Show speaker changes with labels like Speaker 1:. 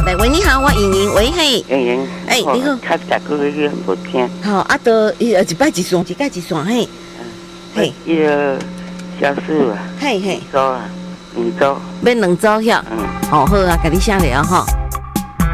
Speaker 1: 来，喂，你好，我莹莹，喂，嘿，
Speaker 2: 莹莹，
Speaker 1: 你好，
Speaker 2: 较食过迄个无听。
Speaker 1: 好，啊，都一摆一线，一摆一线，嘿，
Speaker 2: 嘿，迄个小树啊，
Speaker 1: 嘿嘿，
Speaker 2: 两周，
Speaker 1: 要2周遐，好好啊，甲你写了哈。